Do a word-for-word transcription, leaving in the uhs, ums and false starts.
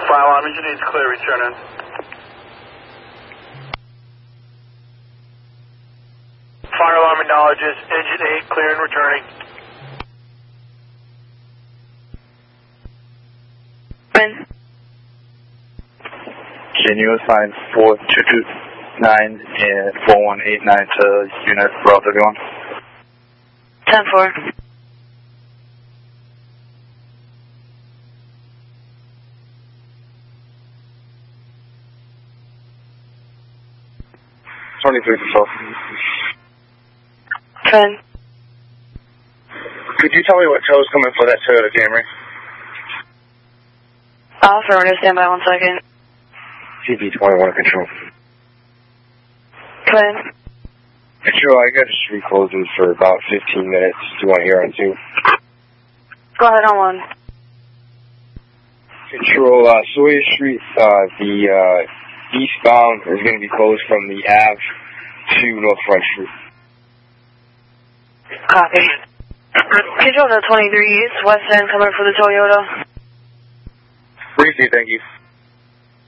Fire alarm, engine eight's clear, return in. Fire alarm acknowledges, engine eight clear and returning. When? Can you assign four two two nine and four one eight nine to unit Route thirty-one? ten four. twenty-three for ten. Could you tell me what tow's coming for that Toyota Camry? Affirmative, stand by one second. C B twenty-one control. When? Control, I got a street closing for about fifteen minutes. Do you want to hear on two? Go ahead on one. Control, uh, Sawyer Street, uh, the, uh, eastbound is going to be closed from the Ave to North Front Street. Copy. Control to twenty-three East, west end coming for the Toyota. Briefly, thank you.